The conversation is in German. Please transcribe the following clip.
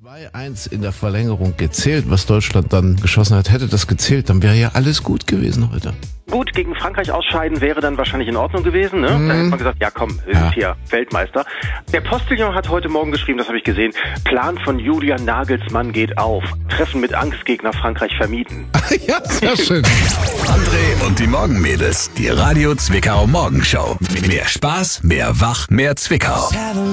2-1 in der Verlängerung gezählt, was Deutschland dann geschossen hat. Hätte das gezählt, dann wäre ja alles gut gewesen heute. Gut, gegen Frankreich ausscheiden wäre dann wahrscheinlich in Ordnung gewesen. Ne? Da hätte man gesagt, ja komm, wir sind hier Weltmeister. Der Postillon hat heute Morgen geschrieben, das habe ich gesehen, Plan von Julian Nagelsmann geht auf. Treffen mit Angstgegner Frankreich vermieden. Ja, sehr schön. André und die Morgenmädels, die Radio Zwickau Morgenshow. Mehr Spaß, mehr Wach, mehr Zwickau.